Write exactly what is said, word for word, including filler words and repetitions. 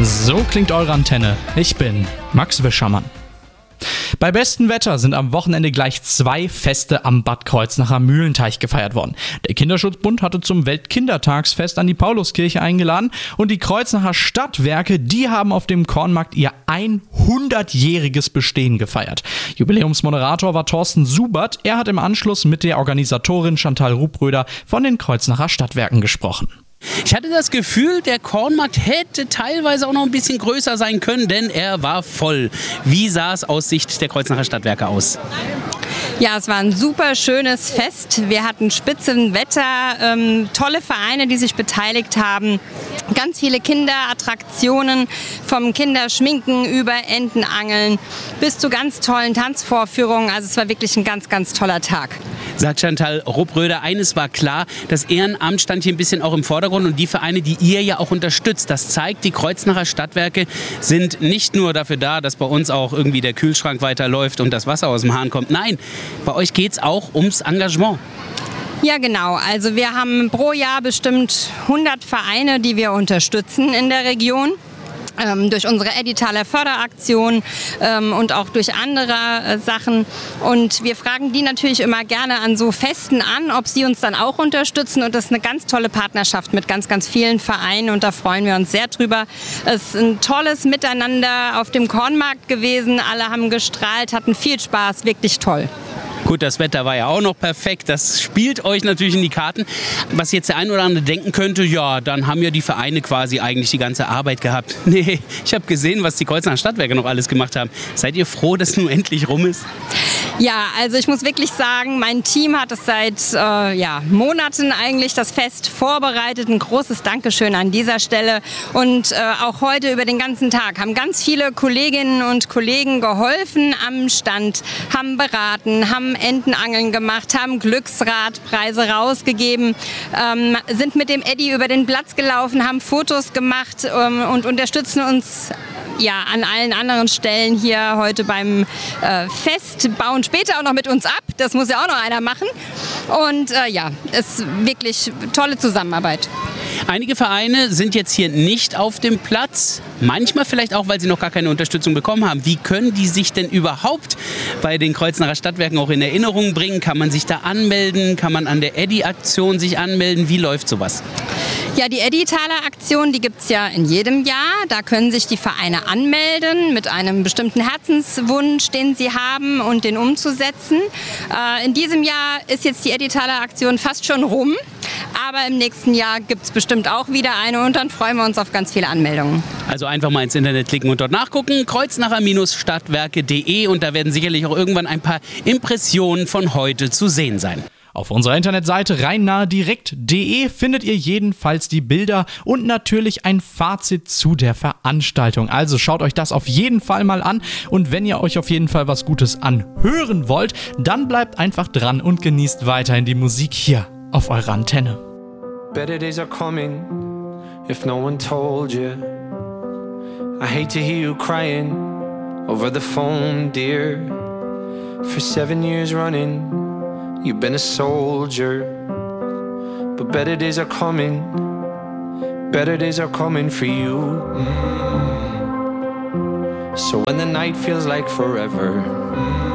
So klingt eure Antenne. Ich bin Max Wischermann. Bei bestem Wetter sind am Wochenende gleich zwei Feste am Bad Kreuznacher Mühlenteich gefeiert worden. Der Kinderschutzbund hatte zum Weltkindertagsfest an die Pauluskirche eingeladen und die Kreuznacher Stadtwerke, die haben auf dem Kornmarkt ihr hundertjähriges Bestehen gefeiert. Jubiläumsmoderator war Thorsten Subert. Er hat im Anschluss mit der Organisatorin Chantal Rubröder von den Kreuznacher Stadtwerken gesprochen. Ich hatte das Gefühl, der Kornmarkt hätte teilweise auch noch ein bisschen größer sein können, denn er war voll. Wie sah es aus Sicht der Kreuznacher Stadtwerke aus? Ja, es war ein super schönes Fest. Wir hatten Spitzenwetter, ähm, tolle Vereine, die sich beteiligt haben. Ganz viele Kinderattraktionen, vom Kinderschminken über Entenangeln bis zu ganz tollen Tanzvorführungen. Also es war wirklich ein ganz, ganz toller Tag. Sagt Chantal Rubröder, eines war klar, das Ehrenamt stand hier ein bisschen auch im Vordergrund und die Vereine, die ihr ja auch unterstützt. Das zeigt, die Kreuznacher Stadtwerke sind nicht nur dafür da, dass bei uns auch irgendwie der Kühlschrank weiterläuft und das Wasser aus dem Hahn kommt. Nein, bei euch geht es auch ums Engagement. Ja, genau. Also wir haben pro Jahr bestimmt hundert Vereine, die wir unterstützen in der Region. Ähm, durch unsere Edditaler Förderaktion ähm, und auch durch andere äh, Sachen. Und wir fragen die natürlich immer gerne an so Festen an, ob sie uns dann auch unterstützen. Und das ist eine ganz tolle Partnerschaft mit ganz, ganz vielen Vereinen. Und da freuen wir uns sehr drüber. Es ist ein tolles Miteinander auf dem Kornmarkt gewesen. Alle haben gestrahlt, hatten viel Spaß, wirklich toll. Gut, das Wetter war ja auch noch perfekt. Das spielt euch natürlich in die Karten. Was jetzt der ein oder andere denken könnte, ja, dann haben ja die Vereine quasi eigentlich die ganze Arbeit gehabt. Nee, ich habe gesehen, was die Kreuznacher Stadtwerke noch alles gemacht haben. Seid ihr froh, dass es nun endlich rum ist? Ja, also ich muss wirklich sagen, mein Team hat es seit äh, ja, Monaten eigentlich das Fest vorbereitet. Ein großes Dankeschön an dieser Stelle. Und äh, auch heute über den ganzen Tag haben ganz viele Kolleginnen und Kollegen geholfen am Stand, haben beraten, haben Entenangeln gemacht, haben Glücksradpreise rausgegeben, ähm, sind mit dem Eddy über den Platz gelaufen, haben Fotos gemacht ähm, und unterstützen uns ja an allen anderen Stellen hier heute beim äh, Fest, bauen später auch noch mit uns ab. Das muss ja auch noch einer machen. Und äh, ja, es ist wirklich tolle Zusammenarbeit. Einige Vereine sind jetzt hier nicht auf dem Platz, manchmal vielleicht auch, weil sie noch gar keine Unterstützung bekommen haben. Wie können die sich denn überhaupt bei den Kreuznacher Stadtwerken auch in Erinnerung bringen? Kann man sich da anmelden? Kann man an der Eddy-Aktion sich anmelden? Wie läuft sowas? Ja, die Edditaler Aktion, die gibt es ja in jedem Jahr. Da können sich die Vereine anmelden mit einem bestimmten Herzenswunsch, den sie haben und den umzusetzen. Äh, in diesem Jahr ist jetzt die Edditaler Aktion fast schon rum. Aber im nächsten Jahr gibt es bestimmt auch wieder eine und dann freuen wir uns auf ganz viele Anmeldungen. Also einfach mal ins Internet klicken und dort nachgucken. kreuznacher Stadtwerke punkt de und da werden sicherlich auch irgendwann ein paar Impressionen von heute zu sehen sein. Auf unserer Internetseite rheinnahedirekt punkt de findet ihr jedenfalls die Bilder und natürlich ein Fazit zu der Veranstaltung. Also schaut euch das auf jeden Fall mal an und wenn ihr euch auf jeden Fall was Gutes anhören wollt, dann bleibt einfach dran und genießt weiterhin die Musik hier auf eurer Antenne. Better days are coming if no one told you. I hate to hear you crying over the phone, dear. For seven years running you've been a soldier, but better days are coming, better days are coming for you. So when the night feels like forever,